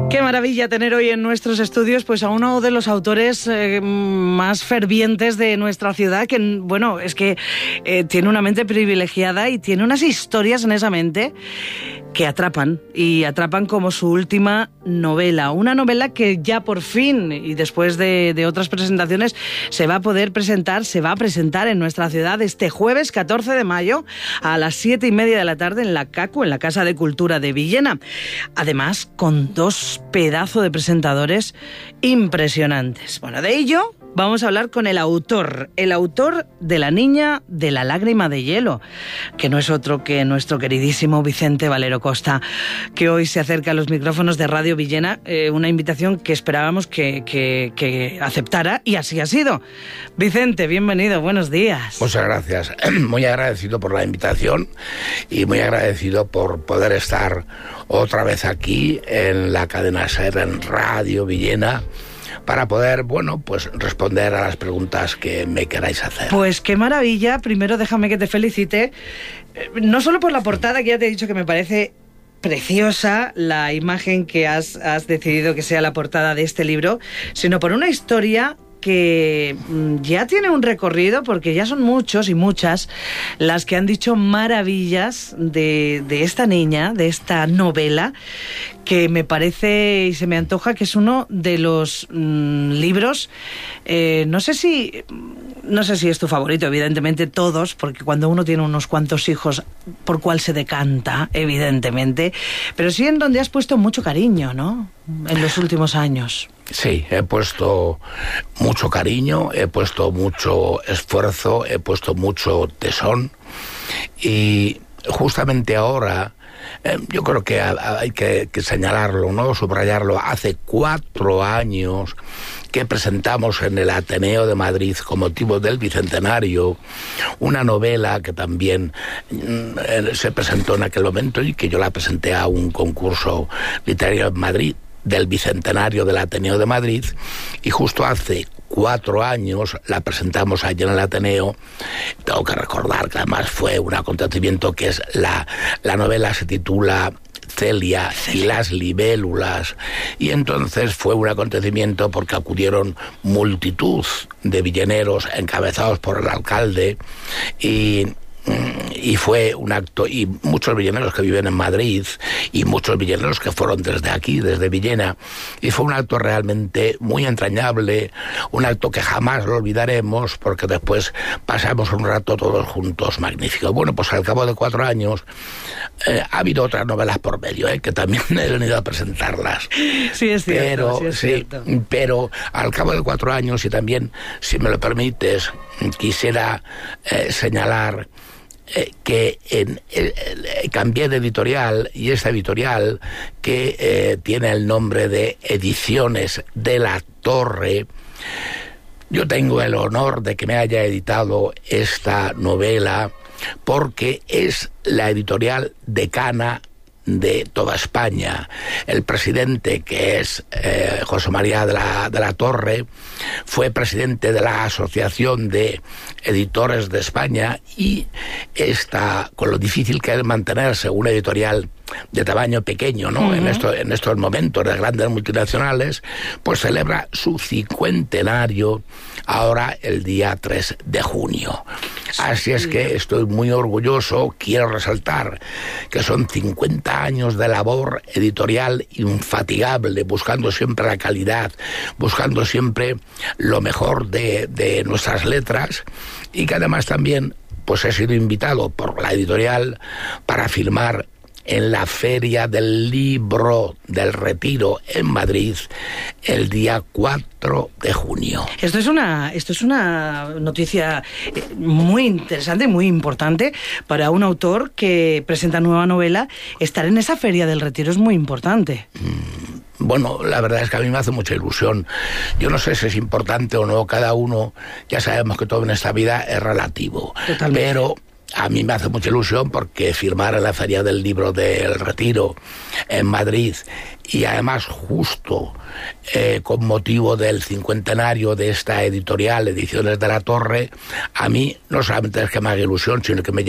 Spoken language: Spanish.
Qué maravilla tener hoy en nuestros estudios pues a uno de los autores más fervientes de nuestra ciudad, que bueno, es que tiene una mente privilegiada y tiene unas historias en esa mente que atrapan, y atrapan como su última novela. Una novela que ya por fin, y después de otras presentaciones, se va a poder presentar, se va a presentar en nuestra ciudad este jueves 14 de mayo a las 7:30 de la tarde en la CACU, en la Casa de Cultura de Villena. Además, con dos pedazos de presentadores impresionantes. Bueno, de ello vamos a hablar con el autor de La niña de la lágrima de hielo, que no es otro que nuestro queridísimo Vicente Valero Costa, que hoy se acerca a los micrófonos de Radio Villena, una invitación que esperábamos que aceptara, y así ha sido. Vicente, bienvenido, buenos días. Muchas gracias, muy agradecido por la invitación y muy agradecido por poder estar otra vez aquí en la cadena SER, en Radio Villena, para poder, bueno, pues responder a las preguntas que me queráis hacer. Pues qué maravilla. Primero déjame que te felicite, no solo por la portada, que ya te he dicho que me parece preciosa la imagen que has decidido que sea la portada de este libro, sino por una historia que ya tiene un recorrido, porque ya son muchos y muchas las que han dicho maravillas de esta niña, de esta novela, que me parece y se me antoja que es uno de los libros, no sé si es tu favorito, evidentemente todos, porque cuando uno tiene unos cuantos hijos, por cuál se decanta, evidentemente, pero sí en donde has puesto mucho cariño, ¿no?, en los últimos años. Sí, he puesto mucho cariño, he puesto mucho esfuerzo, he puesto mucho tesón, y justamente ahora, yo creo que hay que señalarlo, ¿no?, subrayarlo. Hace 4 años que presentamos en el Ateneo de Madrid, con motivo del Bicentenario, una novela que también se presentó en aquel momento y que yo la presenté a un concurso literario en Madrid del Bicentenario del Ateneo de Madrid, y justo hace 4 años la presentamos allí en el Ateneo. Tengo que recordar que además fue un acontecimiento, que es la novela se titula Celia y las libélulas, y entonces fue un acontecimiento porque acudieron multitud de villeneros encabezados por el alcalde, y fue un acto, y muchos villeneros que viven en Madrid y muchos villeneros que fueron desde aquí, desde Villena, y fue un acto realmente muy entrañable, un acto que jamás lo olvidaremos, porque después pasamos un rato todos juntos magnífico. Bueno, pues al cabo de 4 años ha habido otras novelas por medio, que también he venido a presentarlas. Sí, es cierto. Pero al cabo de 4 años, y también, si me lo permites, quisiera señalar que cambié de editorial, y esta editorial, que tiene el nombre de Ediciones de la Torre, yo tengo el honor de que me haya editado esta novela, porque es la editorial decana de toda España. El presidente, que es José María de la Torre, fue presidente de la Asociación de Editores de España, y está, con lo difícil que es mantenerse una editorial de tamaño pequeño, ¿no?, en estos momentos de grandes multinacionales, pues celebra su 50º ahora el día 3 de junio. Así es que estoy muy orgulloso. Quiero resaltar que son 50 años de labor editorial infatigable, buscando siempre la calidad, buscando siempre lo mejor de nuestras letras, y que además también pues he sido invitado por la editorial para firmar en la Feria del Libro del Retiro en Madrid el día 4 de junio. Esto es una noticia muy interesante, muy importante para un autor que presenta nueva novela. Estar en esa Feria del Retiro es muy importante. Bueno, la verdad es que a mí me hace mucha ilusión. Yo no sé si es importante o no, cada uno, ya sabemos que todo en esta vida es relativo. Totalmente. Pero a mí me hace mucha ilusión, porque firmar en la Feria del Libro del Retiro en Madrid, y además justo con motivo del 50º de esta editorial, Ediciones de la Torre, a mí no solamente es que me haga ilusión, sino que me